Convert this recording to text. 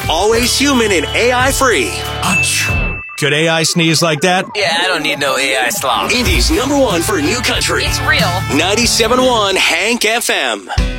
always human and AI free. Could AI sneeze like that? Yeah, I don't need no AI slop. Indy's #1 for new country. It's real. 97.1 Hank FM.